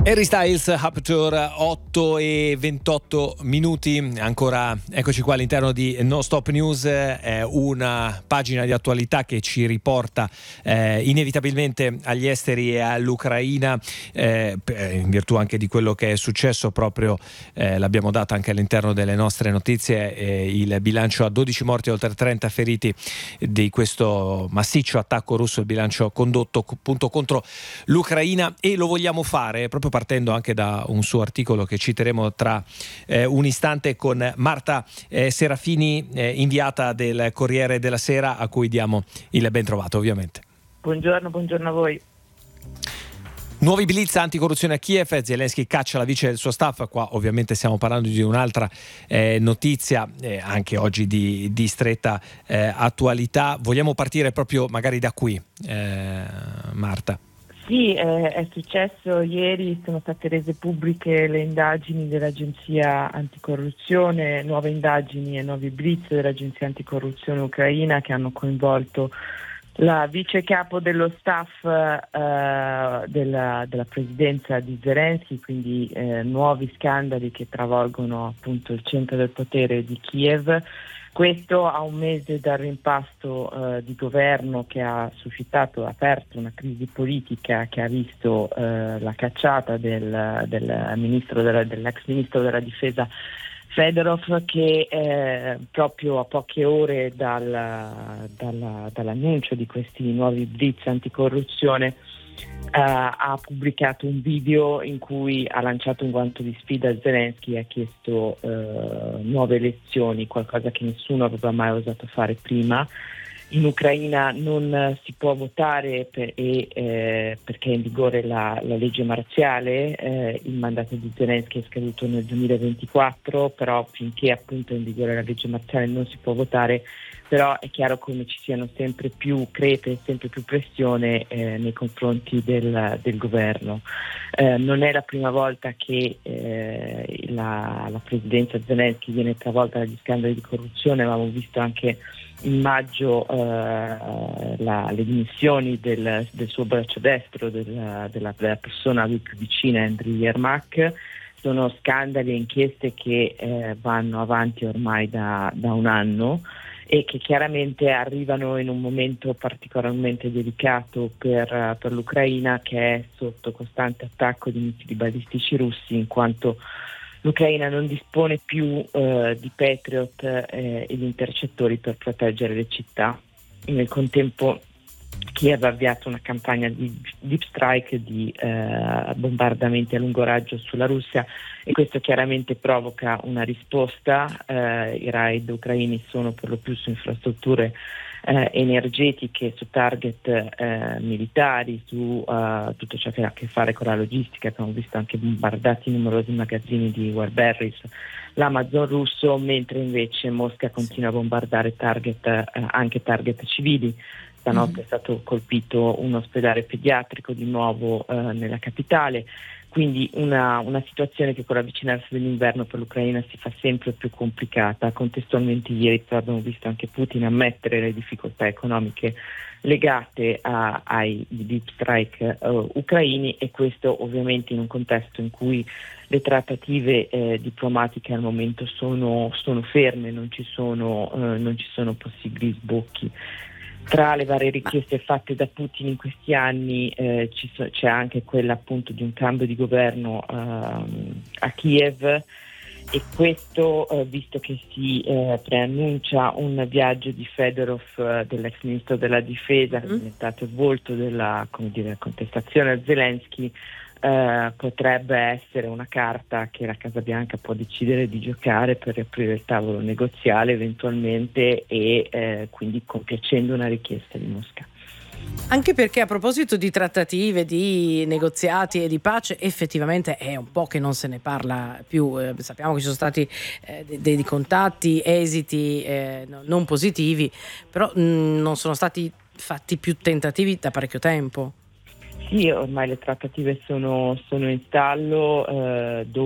Harry Styles, Up Tour, 8:28. Ancora eccoci qua all'interno di Non Stop News, una pagina di attualità che ci riporta inevitabilmente agli esteri e all'Ucraina, in virtù anche di quello che è successo proprio, l'abbiamo data anche all'interno delle nostre notizie, il bilancio a 12 morti e oltre 30 feriti di questo massiccio attacco russo, il bilancio condotto appunto contro l'Ucraina, e lo vogliamo fare proprio partendo anche da un suo articolo che citeremo tra un istante con Marta Serafini, inviata del Corriere della Sera, a cui diamo il ben trovato ovviamente. Buongiorno a voi. Nuovi blitz anticorruzione a Kiev, Zelensky caccia la vice del suo staff. Qua ovviamente stiamo parlando di un'altra notizia, anche oggi di stretta attualità. Vogliamo partire proprio magari da qui, Marta? Sì, è successo ieri, sono state rese pubbliche le indagini dell'Agenzia Anticorruzione, nuove indagini e nuovi blitz dell'Agenzia Anticorruzione ucraina che hanno coinvolto la vice capo dello staff della presidenza di Zelensky, quindi nuovi scandali che travolgono appunto il centro del potere di Kiev. Questo a un mese dal rimpasto di governo che ha aperto una crisi politica che ha visto la cacciata dell'ex ministro della difesa Fedorov, che proprio a poche ore dall'annuncio di questi nuovi blitz anticorruzione ha pubblicato un video in cui ha lanciato un guanto di sfida a Zelensky e ha chiesto nuove elezioni, qualcosa che nessuno aveva mai osato fare prima. In Ucraina non si può votare perché è in vigore la legge marziale, il mandato di Zelensky è scaduto nel 2024, però finché appunto è in vigore la legge marziale non si può votare. Però è chiaro come ci siano sempre più crepe, sempre più pressione nei confronti del governo. Non è la prima volta che la presidenza Zelensky viene travolta dagli scandali di corruzione, avevamo visto anche in maggio le dimissioni del suo braccio destro, della persona a lui più vicina, Andriy Yermak. Sono scandali e inchieste che vanno avanti ormai da un anno e che chiaramente arrivano in un momento particolarmente delicato per l'Ucraina, che è sotto costante attacco di missili balistici russi, in quanto l'Ucraina non dispone più di Patriot e di intercettori per proteggere le città. Nel contempo Kiev ha avviato una campagna di deep strike, di bombardamenti a lungo raggio sulla Russia, e questo chiaramente provoca una risposta. I raid ucraini sono per lo più su infrastrutture energetiche, su target militari, su tutto ciò che ha a che fare con la logistica. Abbiamo visto anche bombardati numerosi magazzini di Wildberries, l'Amazon russo, mentre invece Mosca continua a bombardare anche target civili. Stanotte è stato colpito un ospedale pediatrico di nuovo nella capitale, quindi una situazione che con l'avvicinarsi dell'inverno per l'Ucraina si fa sempre più complicata. Contestualmente ieri abbiamo visto anche Putin ammettere le difficoltà economiche legate ai deep strike ucraini, e questo ovviamente in un contesto in cui le trattative diplomatiche al momento sono ferme, non ci sono possibili sbocchi. Tra le varie richieste fatte da Putin in questi anni c'è anche quella appunto di un cambio di governo a Kiev, e questo visto che si preannuncia un viaggio di Fedorov, dell'ex ministro della difesa, che è diventato il volto della contestazione a Zelensky, potrebbe essere una carta che la Casa Bianca può decidere di giocare per riaprire il tavolo negoziale eventualmente, e quindi compiacendo una richiesta di Mosca. Anche perché a proposito di trattative, di negoziati e di pace, effettivamente è un po' che non se ne parla più. Sappiamo che ci sono stati dei contatti, esiti non positivi, però non sono stati fatti più tentativi da parecchio tempo. Sì, ormai le trattative sono in stallo,